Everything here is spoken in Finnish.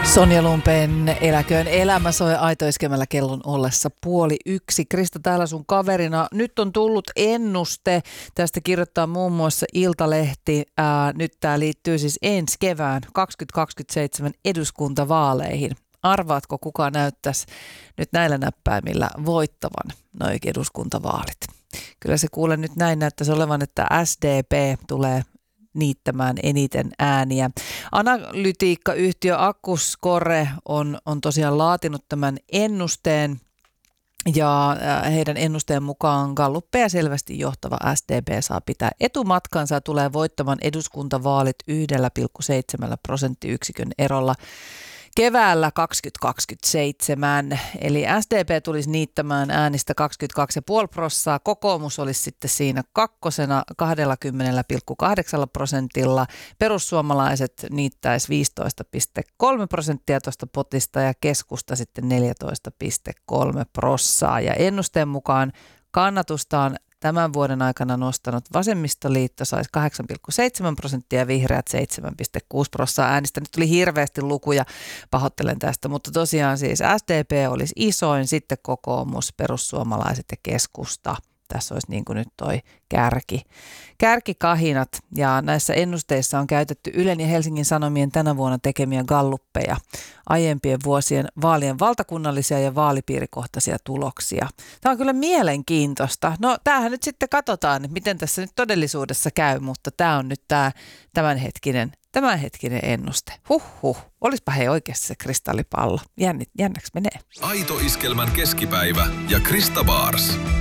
Sonja Lundgren, eläköön elämä soi Aito-iskelmällä kellon ollessa 12:30. Krista täällä sun kaverina. Nyt on tullut ennuste. Tästä kirjoittaa muun muassa Iltalehti. Nyt tämä liittyy siis ensi kevään 2027 eduskuntavaaleihin. Arvaatko, kuka näyttäisi nyt näillä näppäimillä voittavan noi eduskuntavaalit? Kyllä se kuule nyt näin näyttäisi olevan, että SDP tulee niittämään eniten ääniä. Analytiikkayhtiö Accurscore on tosiaan laatinut tämän ennusteen ja heidän ennusteen mukaan galluppeja selvästi johtava SDP saa pitää etumatkansa ja tulee voittamaan eduskuntavaalit 1,7 prosenttiyksikön erolla keväällä 2027, eli SDP tulisi niittämään äänistä 22,5%, kokoomus olisi sitten siinä kakkosena 20,8%, perussuomalaiset niittäisi 15,3% tuosta potista ja keskusta sitten 14,3%. Ja ennusteen mukaan kannatustaan tämän vuoden aikana nostanut vasemmistoliitto saisi 8,7% ja vihreät 7,6% äänistä. Nyt tuli hirveästi lukuja, pahoittelen tästä, mutta tosiaan siis SDP olisi isoin, sitten kokoomus, perussuomalaiset ja keskusta. Tässä olisi niin kuin nyt toi kärkikahinat ja näissä ennusteissa on käytetty Ylen ja Helsingin Sanomien tänä vuonna tekemiä galluppeja, aiempien vuosien vaalien valtakunnallisia ja vaalipiirikohtaisia tuloksia. Tämä on kyllä mielenkiintoista. No tämähän nyt sitten katsotaan, miten tässä nyt todellisuudessa käy, mutta tämä on nyt tämä tämänhetkinen ennuste. Olispa hei oikeasti se kristallipallo. Jännäks menee. Aito-iskelmän keskipäivä ja Krista Baars.